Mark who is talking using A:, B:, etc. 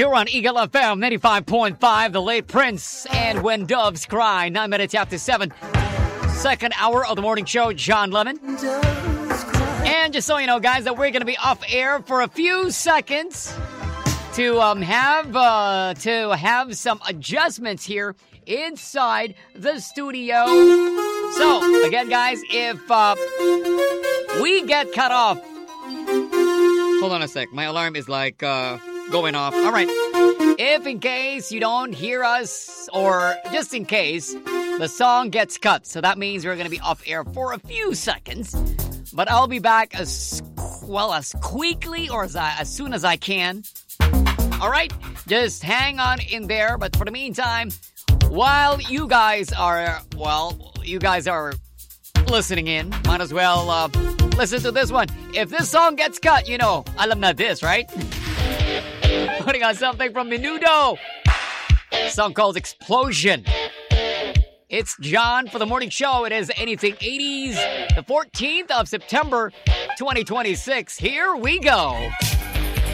A: here on Eagle FM 95.5, The Late Prince and When Doves Cry, 9 minutes after 7. Second hour of the morning show, John Lemon. And just so you know, guys, that we're going to be off air for a few seconds to have some adjustments here inside the studio. So, again, guys, if we get cut off... Hold on a sec. My alarm is like going off. All right. If in case you don't hear us, or just in case, the song gets cut. So that means we're going to be off air for a few seconds. But I'll be back as quickly or as soon as I can. All right? Just hang on in there. But for the meantime, while you guys are listening in, might as well listen to this one. If this song gets cut, you know, alam na this, right? Putting on something from Menudo. Song called Explosion. It's John for the morning show. It is Anything 80s, the 14th of September, 2026. Here we go.